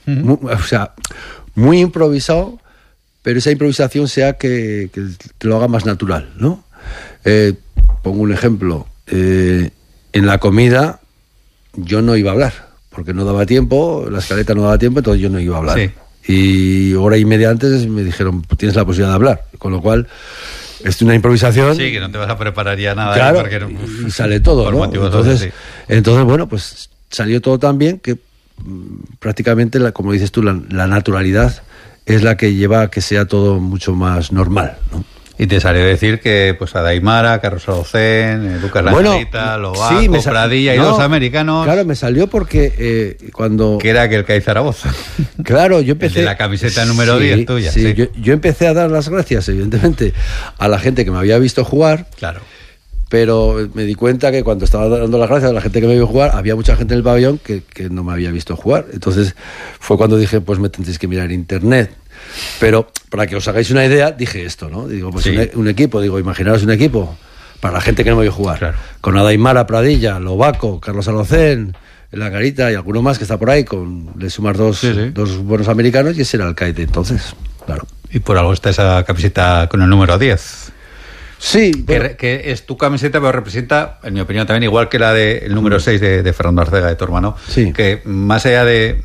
[SPEAKER 19] Muy improvisado, pero esa improvisación sea que lo haga más natural, ¿no? Pongo un ejemplo. En la comida yo no iba a hablar, porque no daba tiempo, la escaleta no daba tiempo, entonces yo no iba a hablar. Sí. Y hora y media antes me dijeron, tienes la posibilidad de hablar, con lo cual es una improvisación.
[SPEAKER 32] Sí, que no te vas a preparar ya nada.
[SPEAKER 19] Claro,
[SPEAKER 32] porque
[SPEAKER 19] y sale todo, ¿no? Entonces, bueno, pues salió todo tan bien que prácticamente, como dices tú, la naturalidad es la que lleva a que sea todo mucho más normal, ¿no?
[SPEAKER 32] Y te salió decir que pues a Daimara, Carlos Alocén, Lucas Langarita, Lobaco, Pradilla y dos americanos.
[SPEAKER 19] Claro, me salió porque cuando...
[SPEAKER 32] Que era aquel CAI Zaragoza.
[SPEAKER 19] Claro, yo empecé...
[SPEAKER 32] El de la camiseta número 10 tuya.
[SPEAKER 19] Sí. Yo empecé a dar las gracias, evidentemente, a la gente que me había visto jugar.
[SPEAKER 32] Claro.
[SPEAKER 19] Pero me di cuenta que cuando estaba dando las gracias a la gente que me vio jugar, había mucha gente en el pabellón que no me había visto jugar. Entonces fue cuando dije, pues me tendréis que mirar en internet. Pero para que os hagáis una idea, dije esto, ¿no? Digo, pues un equipo, imaginaros un equipo para la gente que no me vio jugar. Claro. Con Daimara, Pradilla, Lobaco, Carlos Alocén, Langarita y alguno más que está por ahí, le sumas dos buenos americanos, y ese era el CAI de entonces, claro.
[SPEAKER 32] Y por algo está esa camiseta con el número 10.
[SPEAKER 19] Sí.
[SPEAKER 32] Que es tu camiseta, pero representa, en mi opinión también, igual que la del número 6 de Fernando Arcega, de tu hermano, que más allá de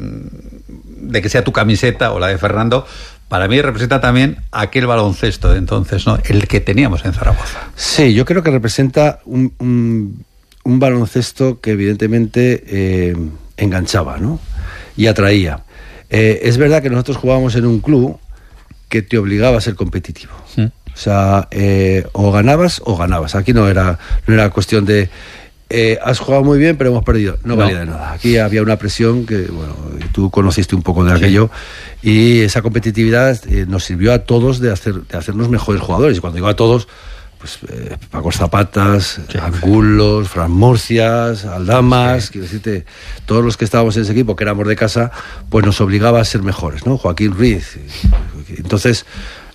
[SPEAKER 32] que sea tu camiseta o la de Fernando, para mí representa también aquel baloncesto de entonces, ¿no? El que teníamos en Zaragoza.
[SPEAKER 19] Sí, yo creo que representa un baloncesto que evidentemente enganchaba, ¿no? Y atraía. Es verdad que nosotros jugábamos en un club que te obligaba a ser competitivo. Sí. O sea, o ganabas o ganabas. Aquí no era cuestión de has jugado muy bien pero hemos perdido. No valía de nada. Aquí había una presión que, bueno, tú conociste un poco de aquello, y esa competitividad nos sirvió a todos de hacernos mejores jugadores. Y cuando digo a todos, pues Paco Zapatas, Angulos, Fran Murcias, Aldamas, quiero decirte, todos los que estábamos en ese equipo, que éramos de casa, pues nos obligaba a ser mejores, ¿no? Joaquín Ruiz. Entonces,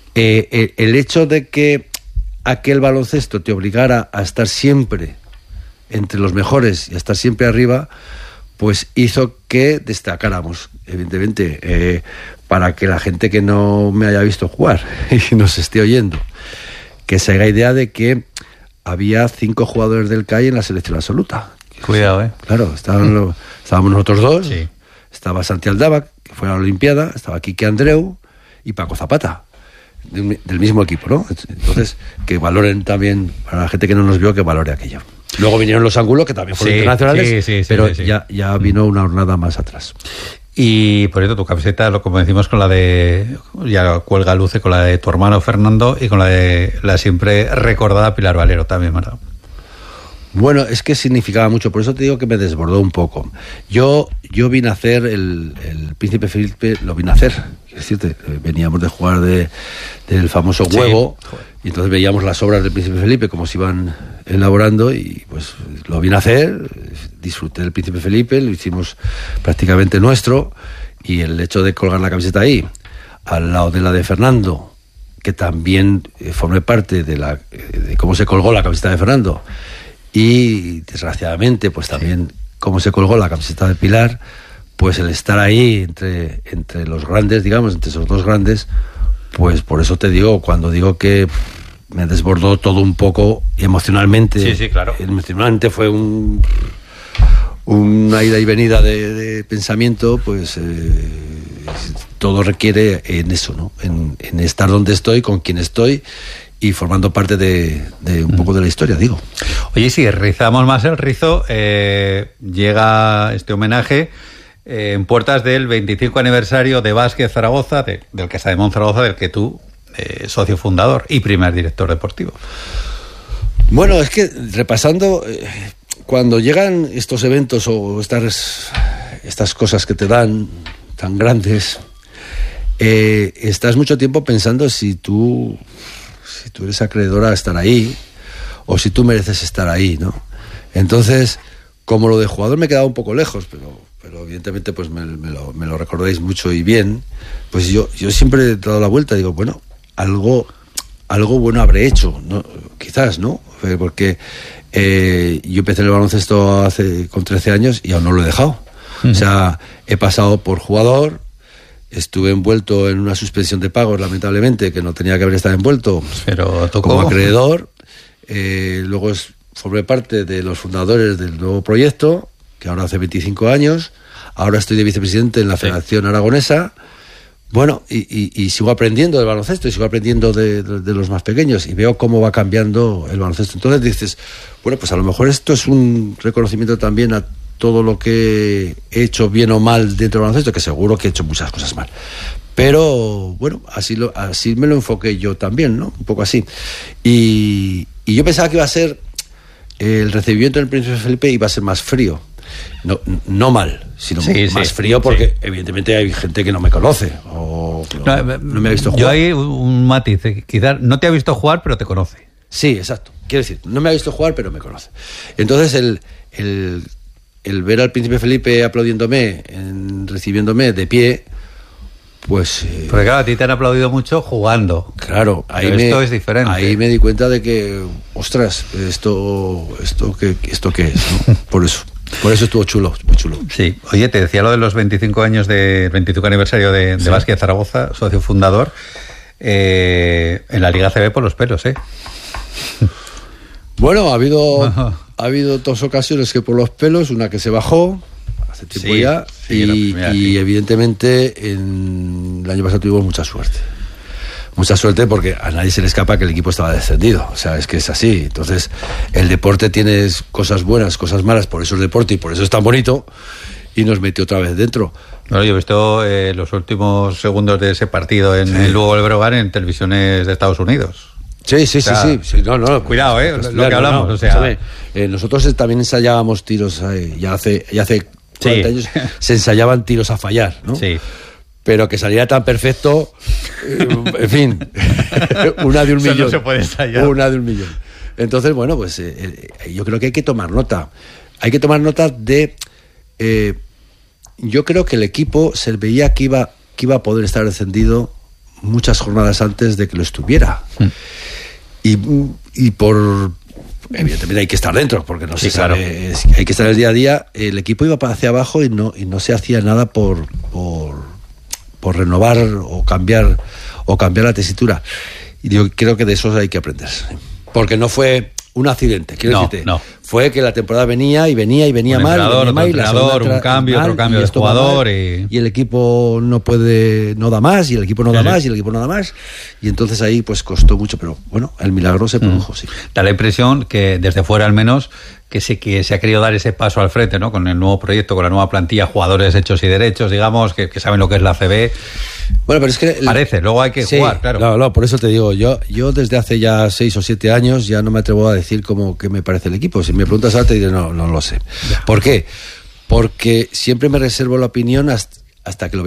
[SPEAKER 19] el hecho de que aquel baloncesto te obligara a estar siempre entre los mejores y a estar siempre arriba, pues hizo que destacáramos, evidentemente, para que la gente que no me haya visto jugar y nos esté oyendo, que se haga idea de que había 5 jugadores del CAI en la selección absoluta.
[SPEAKER 32] Cuidado,
[SPEAKER 19] Claro, estábamos nosotros dos, estaba Santi Aldaba, que fue a la Olimpiada, estaba Quique Andreu y Paco Zapata, del mismo equipo, ¿no? Entonces, que valoren también, para la gente que no nos vio, que valore aquello. Luego vinieron los Ángulos, que también fueron internacionales, pero ya vino una jornada más atrás.
[SPEAKER 32] Y por eso tu camiseta, como decimos, con la de, ya cuelga luce con la de tu hermano Fernando y con la de la siempre recordada Pilar Valero también, ¿verdad?
[SPEAKER 19] Bueno, es que significaba mucho, por eso te digo que me desbordó un poco. Yo vine a hacer el Príncipe Felipe, lo vine a hacer. Es decir, veníamos de jugar del famoso huevo, y entonces veíamos las obras del Príncipe Felipe, cómo se iban elaborando, y pues lo vine a hacer, disfruté del Príncipe Felipe, lo hicimos prácticamente nuestro, y el hecho de colgar la camiseta ahí, al lado de la de Fernando, que también formé parte de cómo se colgó la camiseta de Fernando, y desgraciadamente pues también cómo se colgó la camiseta de Pilar, pues el estar ahí entre los grandes, digamos, entre esos dos grandes, pues por eso te digo, cuando digo que me desbordó todo un poco emocionalmente.
[SPEAKER 32] Sí, claro.
[SPEAKER 19] Emocionalmente fue una ida y venida de pensamiento, pues todo requiere en eso, ¿no? En estar donde estoy, con quien estoy, y formando parte de un poco de la historia, digo.
[SPEAKER 32] Oye, si rizamos más el rizo, llega este homenaje en puertas del 25 aniversario de Básquet Zaragoza, del Casa de Monzaragoza, del que tú, socio fundador y primer director deportivo.
[SPEAKER 19] Bueno, es que repasando, cuando llegan estos eventos o estas cosas que te dan tan grandes, estás mucho tiempo pensando si tú eres acreedora a estar ahí o si tú mereces estar ahí, ¿no? Entonces, Como lo de jugador me quedaba un poco lejos, pero evidentemente pues me lo recordáis mucho y bien. Pues yo siempre he dado la vuelta y digo, bueno, algo bueno habré hecho, ¿no? Quizás, ¿no? Porque yo empecé el baloncesto con 13 años y aún no lo he dejado. O sea, he pasado por jugador, estuve envuelto en una suspensión de pagos, lamentablemente, que no tenía que haber estado envuelto,
[SPEAKER 32] pero tocó.
[SPEAKER 19] Como acreedor. Luego formé parte de los fundadores del nuevo proyecto, que ahora hace 25 años. Ahora estoy de vicepresidente en la Federación Aragonesa. Bueno, y sigo aprendiendo del baloncesto y sigo aprendiendo de los más pequeños y veo cómo va cambiando el baloncesto. Entonces dices, bueno, pues a lo mejor esto es un reconocimiento también a todo lo que he hecho bien o mal dentro del baloncesto, que seguro que he hecho muchas cosas mal. Pero bueno, así me lo enfoqué yo también, ¿no? Un poco así. Y yo pensaba que iba a ser el recibimiento del Príncipe Felipe iba a ser más frío. No mal, sino más frío porque evidentemente hay gente que no me conoce o no me ha visto jugar.
[SPEAKER 32] Yo hay un matiz, quizás no te ha visto jugar pero te conoce.
[SPEAKER 19] Sí, exacto. Quiero decir, no me ha visto jugar pero me conoce. Entonces el ver al Príncipe Felipe aplaudiéndome, recibiéndome de pie, pues...
[SPEAKER 32] Porque claro, a ti te han aplaudido mucho jugando.
[SPEAKER 19] Claro,
[SPEAKER 32] esto es diferente.
[SPEAKER 19] Ahí me di cuenta de que, ostras, esto qué es, ¿no? Por eso estuvo chulo, muy chulo.
[SPEAKER 32] Sí, oye, te decía lo de los 25 años del 25 aniversario de Basket Zaragoza, socio fundador, en la Liga CB por los pelos, ¿eh?
[SPEAKER 19] Bueno, ha habido dos ocasiones que por los pelos, una que se bajó hace tiempo ya, y evidentemente el año pasado tuvimos mucha suerte. Mucha suerte porque a nadie se le escapa que el equipo estaba descendido. O sea, es que es así. Entonces, el deporte tiene cosas buenas, cosas malas, por eso es deporte y por eso es tan bonito, y nos metió otra vez dentro.
[SPEAKER 32] Bueno, yo he visto los últimos segundos de ese partido en el Lugo del Brogan en televisiones de Estados Unidos.
[SPEAKER 19] Sí. No.
[SPEAKER 32] Cuidado,
[SPEAKER 19] pues,
[SPEAKER 32] lo que hablamos.
[SPEAKER 19] No,
[SPEAKER 32] o sea,
[SPEAKER 19] nosotros también ensayábamos tiros, ya hace 40 años se ensayaban tiros a fallar, ¿no?
[SPEAKER 32] Sí.
[SPEAKER 19] Pero que saliera tan perfecto, en fin, una de un millón.
[SPEAKER 32] No se puede ensayar.
[SPEAKER 19] Una de un millón. Entonces, bueno, pues yo creo que hay que tomar nota. Hay que tomar nota de... yo creo que el equipo se veía que iba a poder estar descendido muchas jornadas antes de que lo estuviera. Y por... Evidentemente hay que estar dentro, porque no se sabe, hay que estar el día a día. El equipo iba hacia abajo y no se hacía nada por renovar o cambiar la tesitura. Y yo creo que de eso hay que aprender. Porque no fue un accidente, quiero decirte. No. Fue que la temporada venía mal.
[SPEAKER 32] Un cambio, otro cambio de jugador.
[SPEAKER 19] Y el equipo no da más, y el equipo no da más, y el equipo no da más. Y entonces ahí pues costó mucho, pero bueno, el milagro se produjo, sí.
[SPEAKER 32] Da la impresión que desde fuera al menos que se ha querido dar ese paso al frente, ¿no? Con el nuevo proyecto, con la nueva plantilla, jugadores hechos y derechos, digamos, que saben lo que es la CB.
[SPEAKER 19] Bueno, pero es que...
[SPEAKER 32] Parece, luego hay que jugar, claro.
[SPEAKER 19] No, por eso te digo, yo desde hace ya 6 o 7 años ya no me atrevo a decir qué me parece el equipo. Si me preguntas ahora te diré, no lo sé. ¿Por qué? Porque siempre me reservo la opinión hasta que lo vea